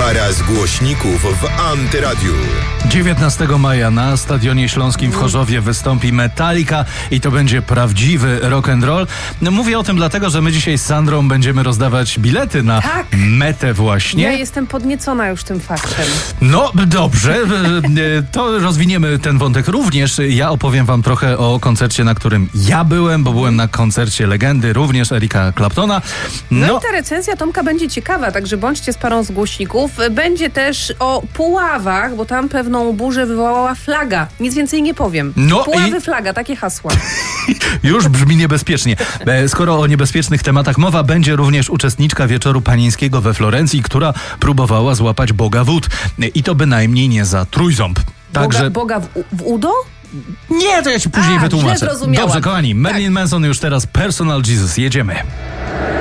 Zaraz głośników w Antyradiu. 19 maja na Stadionie Śląskim w Chorzowie wystąpi Metallica i to będzie prawdziwy rock and roll. Mówię o tym dlatego, że my dzisiaj z Sandrą będziemy rozdawać bilety na metę właśnie. Ja jestem podniecona już tym faktem. No dobrze, to rozwiniemy ten wątek również. Ja opowiem wam trochę o koncercie, na którym ja byłem, bo byłem na koncercie legendy również Erika Claptona. No i ta recenzja Tomka będzie ciekawa, także bądźcie z parą z głośników. Będzie też o Puławach, bo tam pewną burzę wywołała flaga. Nic więcej nie powiem. Puławy, flaga, takie hasła. Już brzmi niebezpiecznie. Skoro o niebezpiecznych tematach mowa, będzie również uczestniczka wieczoru panieńskiego we Florencji, która próbowała złapać Boga wód. I to bynajmniej nie za trójząb. Także... Boga w udo? Nie, to ja ci później wytłumaczę. Źle zrozumiałam. Dobrze, kochani, Marilyn Manson już teraz Personal Jesus. Jedziemy.